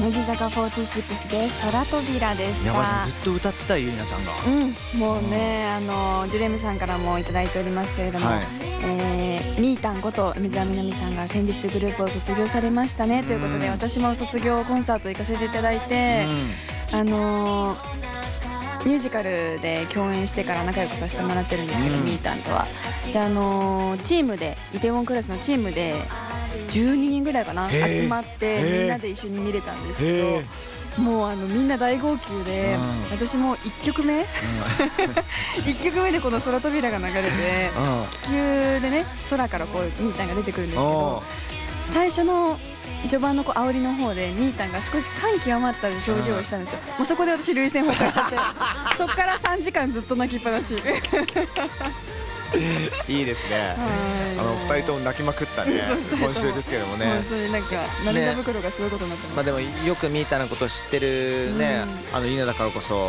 乃木坂46で空扉でした。 やばいさんずっと歌ってたゆりなちゃんが、 もうねジュレムさんからもいただいておりますけれども、みーたんこと梅澤美波さんが先日グループを卒業されましたねということで、私も卒業コンサート行かせていただいて、ミュージカルで共演してから仲良くさせてもらってるんですけど、みーたんとはでチームでイテウォンクラスのチームで12人ぐらいかな集まってみんなで一緒に見れたんですけど、もうみんな大号泣で、私も1曲目1曲目でこの空扉が流れて、気球でね空からこうみーたんが出てくるんですけど、最初の序盤の煽りの方でみーたんが少し感極まった表情をしたんですよ。もうそこで私涙腺崩壊しちゃってそっから3時間ずっと泣きっぱなしいいですね。2人とも泣きまくったね今週ですけどもね。 本当になんか涙袋がすごいことになってます。 でもよくみーたんのことを知ってるね、ゆりなだからこそ